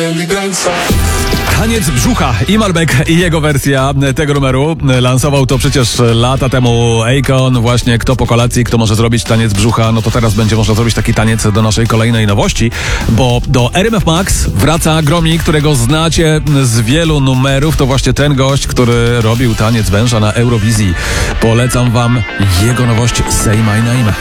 Taniec brzucha. Imalbek i jego wersja tego numeru lansował to przecież lata temu Akon. Właśnie kto po kolacji, kto może zrobić taniec brzucha, no to teraz będzie można zrobić taki taniec do naszej kolejnej nowości, bo do RMF Max wraca Gromi, którego znacie z wielu numerów. To właśnie ten gość, który robił taniec węża na Eurowizji. Polecam wam jego nowość Say My Name.